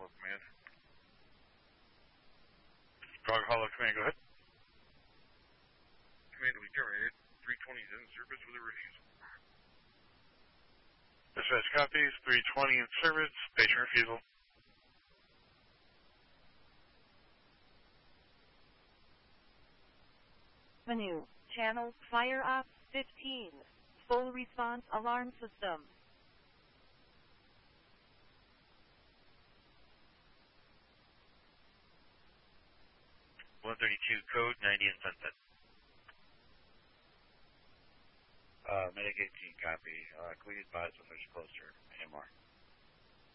Hollow Command. Frog Hollow Command, go ahead. Command will be terminated. 320 is in service with a refusal. Dispatch copies. 320 in service. Patient refusal. Menu. Channel. Fire off. 15. Full response alarm system. 132 code 90 in Sunset. Medic 18 copy. Can we advise when there's closer? AMR.